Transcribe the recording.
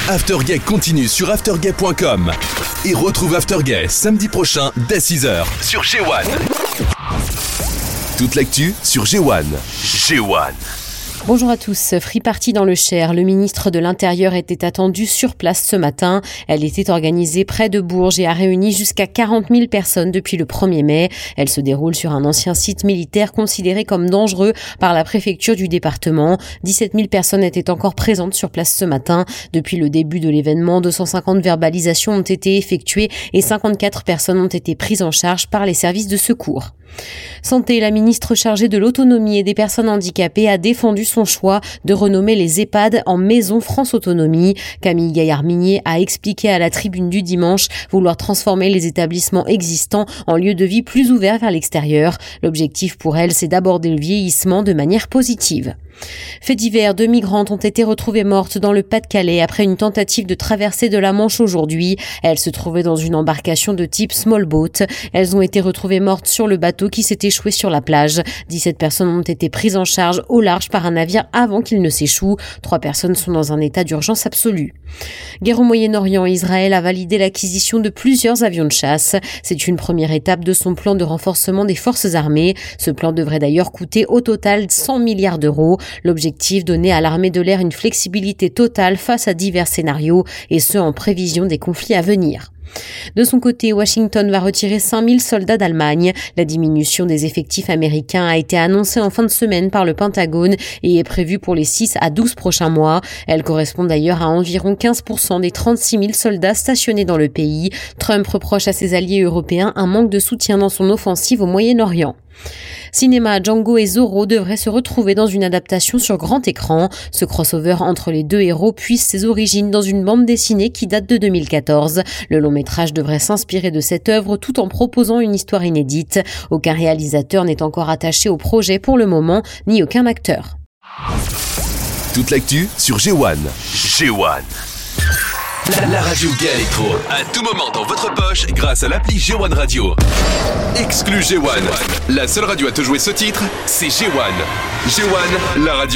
Aftergay continue sur aftergay.com. Et retrouve Aftergay samedi prochain dès 6h sur G1. Toute l'actu sur G1. G1. Bonjour à tous. Free Party dans le Cher. Le ministre de l'Intérieur était attendu sur place ce matin. Elle était organisée près de Bourges et a réuni jusqu'à 40 000 personnes depuis le 1er mai. Elle se déroule sur un ancien site militaire considéré comme dangereux par la préfecture du département. 17 000 personnes étaient encore présentes sur place ce matin. Depuis le début de l'événement, 250 verbalisations ont été effectuées et 54 personnes ont été prises en charge par les services de secours. Santé, la ministre chargée de l'autonomie et des personnes handicapées a défendu son choix de renommer les EHPAD en Maison France Autonomie. Camille Gaillard-Minier a expliqué à la Tribune du dimanche vouloir transformer les établissements existants en lieux de vie plus ouverts vers l'extérieur. L'objectif pour elle, c'est d'aborder le vieillissement de manière positive. Fait divers, 2 migrantes ont été retrouvées mortes dans le Pas-de-Calais après une tentative de traversée de la Manche aujourd'hui. Elles se trouvaient dans une embarcation de type small boat. Elles ont été retrouvées mortes sur le bateau qui s'est échoué sur la plage. 17 personnes ont été prises en charge au large par un navire avant qu'il ne s'échoue. 3 personnes sont dans un état d'urgence absolue. Guerre au Moyen-Orient, Israël a validé l'acquisition de plusieurs avions de chasse. C'est une première étape de son plan de renforcement des forces armées. Ce plan devrait d'ailleurs coûter au total 100 milliards d'euros. L'objectif, donner à l'armée de l'air une flexibilité totale face à divers scénarios, et ce en prévision des conflits à venir. De son côté, Washington va retirer 5000 soldats d'Allemagne. La diminution des effectifs américains a été annoncée en fin de semaine par le Pentagone et est prévue pour les 6 à 12 prochains mois. Elle correspond d'ailleurs à environ 15% des 36 000 soldats stationnés dans le pays. Trump reproche à ses alliés européens un manque de soutien dans son offensive au Moyen-Orient. Cinéma, Django et Zorro devraient se retrouver dans une adaptation sur grand écran. Ce crossover entre les deux héros puise ses origines dans une bande dessinée qui date de 2014. Le long métrage devrait s'inspirer de cette œuvre tout en proposant une histoire inédite. Aucun réalisateur n'est encore attaché au projet pour le moment, ni aucun acteur. Toute l'actu sur G1. G1. La radio Gay Electro, à tout moment dans votre poche grâce à l'appli G1 Radio. Exclu G1, la seule radio à te jouer ce titre, c'est G1. G1, la radio.